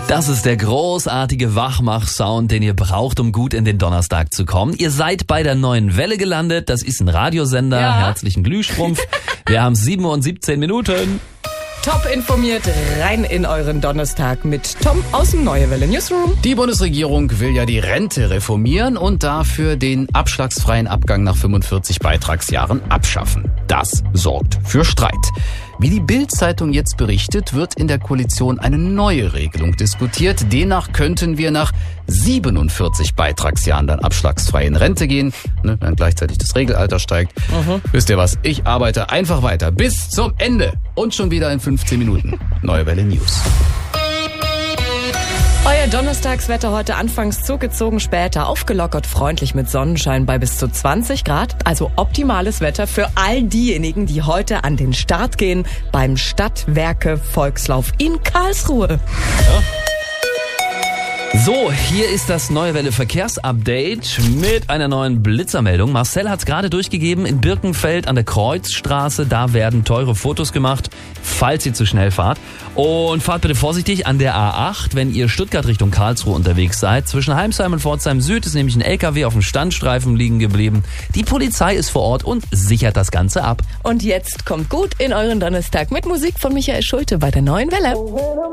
Das ist der großartige Wachmach-Sound, den ihr braucht, um gut in den Donnerstag zu kommen. Ihr seid bei der Neuen Welle gelandet. Das ist ein Radiosender. Ja. Herzlichen Glühstrumpf. Wir haben 7 und 17 Minuten. Top informiert, rein in euren Donnerstag mit Tom aus dem Neue Welle Newsroom. Die Bundesregierung will ja die Rente reformieren und dafür den abschlagsfreien Abgang nach 45 Beitragsjahren abschaffen. Das sorgt für Streit. Wie die Bild-Zeitung jetzt berichtet, wird in der Koalition eine neue Regelung diskutiert. Demnach könnten wir nach 47 Beitragsjahren dann abschlagsfrei in Rente gehen, wenn gleichzeitig das Regelalter steigt. Wisst ihr was? Ich arbeite einfach weiter bis zum Ende und schon wieder in 15 Minuten. Neue Welle News. Euer Donnerstagswetter heute anfangs zugezogen, später aufgelockert, freundlich mit Sonnenschein bei bis zu 20 Grad. Also optimales Wetter für all diejenigen, die heute an den Start gehen beim Stadtwerke-Volkslauf in Karlsruhe. So, hier ist das Neue Welle Verkehrsupdate mit einer neuen Blitzermeldung. Marcel hat's gerade durchgegeben, in Birkenfeld an der Kreuzstraße, da werden teure Fotos gemacht, falls ihr zu schnell fahrt. Und fahrt bitte vorsichtig an der A8, wenn ihr Stuttgart Richtung Karlsruhe unterwegs seid. Zwischen Heimsheim und Pforzheim Süd ist nämlich ein LKW auf dem Standstreifen liegen geblieben. Die Polizei ist vor Ort und sichert das Ganze ab. Und jetzt kommt gut in euren Donnerstag mit Musik von Michael Schulte bei der Neuen Welle.